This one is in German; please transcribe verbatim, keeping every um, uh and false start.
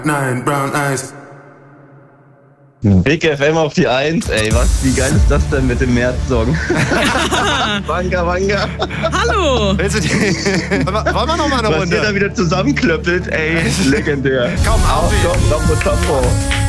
Nein, Brown Eyes. Big F M auf die Eins, ey, was, wie geil ist das denn mit dem März-Song? Wanga, Wanga. Hallo. Willst du die? Wollen wir wollen wir noch mal eine Was Runde? ihr da wieder zusammenklöppelt, ey, legendär. Komm, auf Komm, Lambo Tambo.